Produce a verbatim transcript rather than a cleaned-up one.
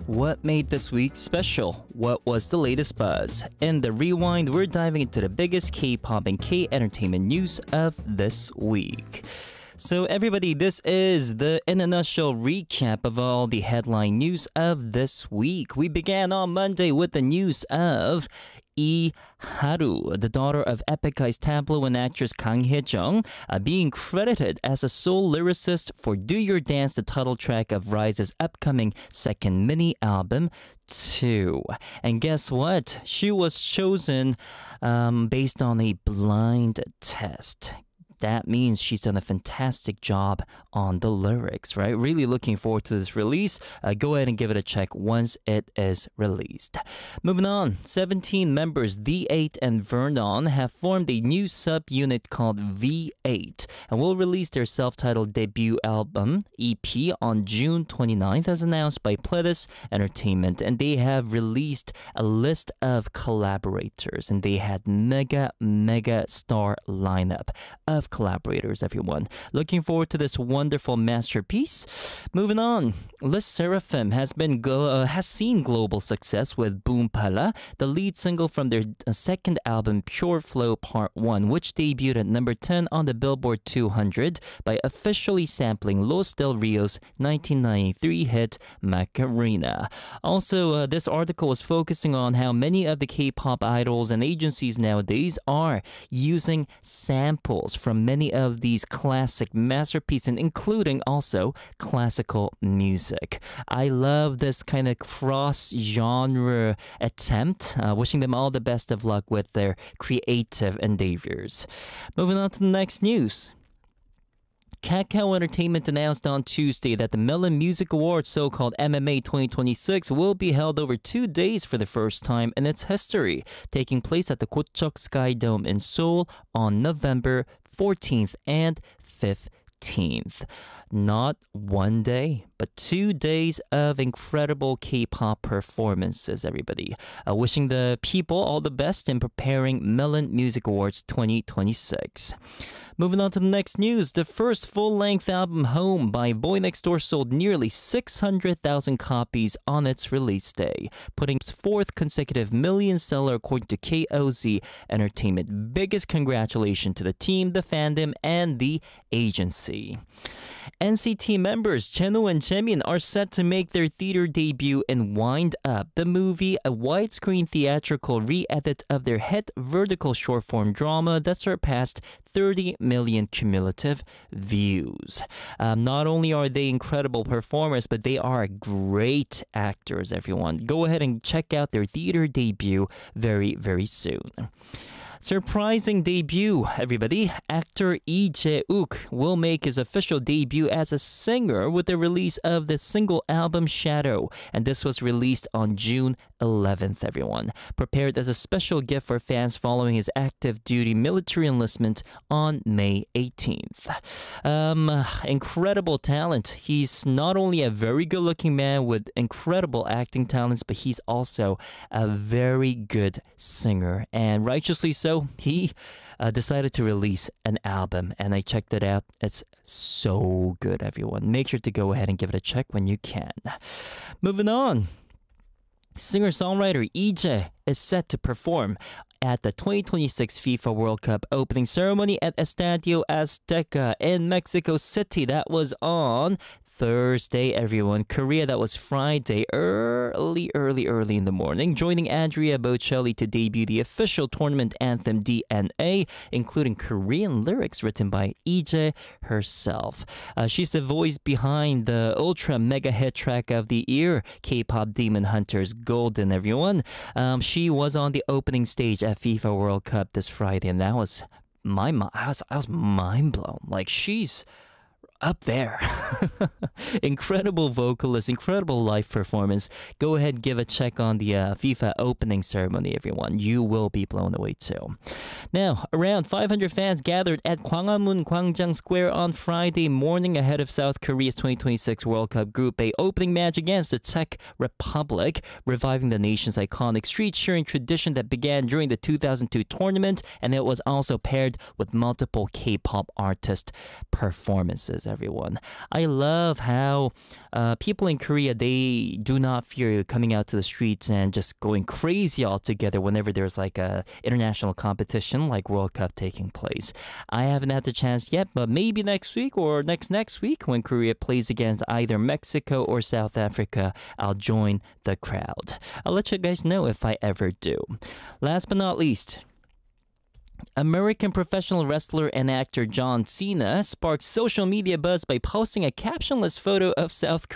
What made this week special? What was the latest buzz? In the Rewind, we're diving into the biggest K-pop and K-entertainment news of this week. So everybody, this is the in a nutshell recap of all the headline news of this week. We began on Monday with the news of Lee Haru, the daughter of Epic High's tableau and actress Kang Hye-jung, uh, being credited as a sole lyricist for Do Your Dance, the title track of Rise's upcoming second mini album, two. And guess what? She was chosen um, based on a blind test. That means she's done a fantastic job on the lyrics, right? Really looking forward to this release. Uh, go ahead and give it a check once it is released. Moving on, seventeen members, The eight and Vernon, have formed a new subunit called V eight and will release their self-titled debut album, E P, on June twenty-ninth, as announced by Pledis Entertainment. And they have released a list of collaborators, and they had mega, mega star lineup of collaborators, everyone. Looking forward to this wonderful masterpiece. Moving on, Le Sserafim has been go- uh, has seen global success with Boom Pala, the lead single from their uh, second album, Pure Flow Part one, which debuted at number ten on the Billboard two hundred by officially sampling Los Del Rio's nineteen ninety-three hit Macarena. Also, uh, this article was focusing on how many of the K-pop idols and agencies nowadays are using samples from many of these classic masterpieces, including also classical music. I love this kind of cross-genre attempt. Uh, wishing them all the best of luck with their creative endeavors. Moving on to the next news. Kakao Entertainment announced on Tuesday that the Melon Music Awards, so-called M M A twenty twenty-six, will be held over two days for the first time in its history, taking place at the Gocheok Sky Dome in Seoul on November fourteenth and fifteenth. Not one day, but two days of incredible K-pop performances, everybody. Uh, wishing the people all the best in preparing Melon Music Awards twenty twenty-six. Moving on to the next news, the first full-length album, Home, by Boy Next Door sold nearly six hundred thousand copies on its release day, putting its fourth consecutive million seller according to K O Z Entertainment. Biggest congratulations to the team, the fandom, and the agency. N C T members Jeno and Jaemin are set to make their theater debut in Wind Up, the movie, a widescreen theatrical re-edit of their hit vertical short-form drama that surpassed thirty million cumulative views. Um, not only are they incredible performers, but they are great actors, everyone. Go ahead and check out their theater debut very, very soon. Surprising debut, everybody. Actor Lee Jae-uk will make his official debut as a singer with the release of the single album Shadow, and this was released on June eleventh, everyone. Prepared as a special gift for fans following his active duty military enlistment on May eighteenth. Um, incredible talent. He's not only a very good-looking man with incredible acting talents, but he's also a very good singer, and righteously so. So he uh, decided to release an album, and I checked it out. It's so good, everyone. Make sure to go ahead and give it a check when you can. Moving on. Singer-songwriter Lee Jae is set to perform at the twenty twenty-six FIFA World Cup opening ceremony at Estadio Azteca in Mexico City. That was on Thursday, everyone. Korea, that was Friday, early, early, early in the morning, joining Andrea Bocelli to debut the official tournament anthem D N A, including Korean lyrics written by Lee Jae herself. Uh, she's the voice behind the ultra mega hit track of the year, K-pop Demon Hunters Golden, everyone. Um, she was on the opening stage at FIFA World Cup this Friday, and that was my, I was, I was mind blown. Like, she's up there. Incredible vocalist, incredible live performance. Go ahead, give a check on the uh, FIFA opening ceremony, everyone. You will be blown away too. Now, around five hundred fans gathered at Gwanghwamun Gwangjang Square on Friday morning ahead of South Korea's twenty twenty-six World Cup Group A opening match against the Czech Republic, reviving the nation's iconic street cheering tradition that began during the two thousand two tournament, and it was also paired with multiple K-pop artist performances. everyone. I love how uh, people in Korea, they do not fear coming out to the streets and just going crazy altogether whenever there's like a international competition like World Cup taking place. I haven't had the chance yet, but maybe next week or next next week when Korea plays against either Mexico or South Africa, I'll join the crowd. I'll let you guys know if I ever do. Last but not least, American professional wrestler and actor John Cena sparked social media buzz by posting a captionless photo of South